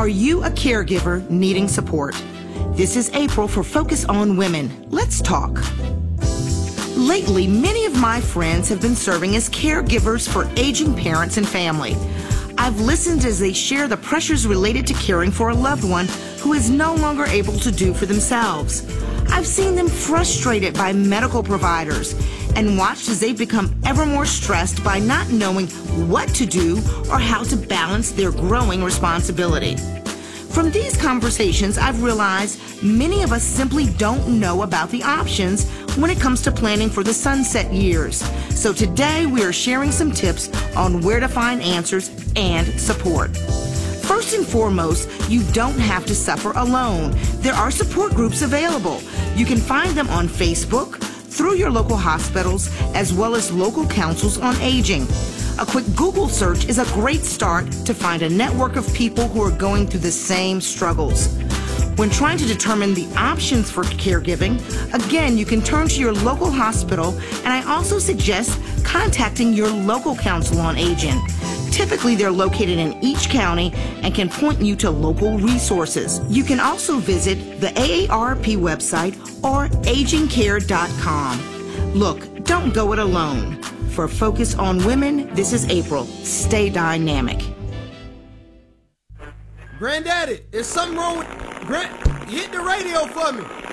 Are you a caregiver needing support? This is April for Focus on Women. Let's talk. Lately, many of my friends have been serving as caregivers for aging parents and family. I've listened as they share the pressures related to caring for a loved one who is no longer able to do for themselves. I've seen them frustrated by medical providers and watched as they become ever more stressed by not knowing what to do or how to balance their growing responsibility. From these conversations, I've realized many of us simply don't know about the options when it comes to planning for the sunset years. So today we are sharing some tips on where to find answers and support. First and foremost, you don't have to suffer alone. There are support groups available. You can find them on Facebook, through your local hospitals, as well as local councils on aging. A quick Google search is a great start to find a network of people who are going through the same struggles. When trying to determine the options for caregiving, again, you can turn to your local hospital, and I also suggest contacting your local council on aging. Typically, they're located in each county and can point you to local resources. You can also visit the AARP website or agingcare.com. Look, don't go it alone. For Focus on Women, this is April. Stay dynamic. Granddaddy, is something wrong with... Hit the radio for me.